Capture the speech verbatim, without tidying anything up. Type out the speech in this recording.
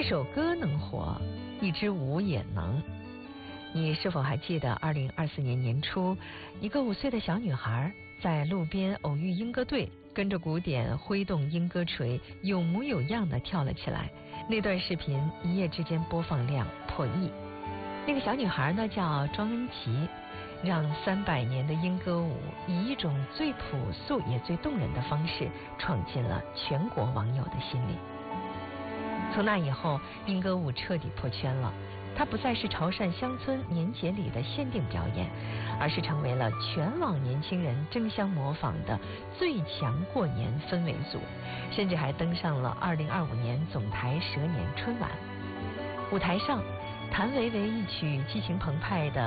一首歌能火，一支舞也能。你是否还记得二零二四年年初，一个五岁的小女孩在路边偶遇莺歌队，跟着鼓点挥动莺歌锤，有模有样地跳了起来。那段视频一夜之间播放量破亿。那个小女孩呢叫庄恩琪，让三百年的莺歌舞以一种最朴素也最动人的方式闯进了全国网友的心里。从那以后，莺歌舞彻底破圈了。它不再是潮汕乡村年节里的限定表演，而是成为了全网年轻人争相模仿的最强过年氛围组，甚至还登上了二零二五年总台蛇年春晚。舞台上，谭维维一曲激情澎湃的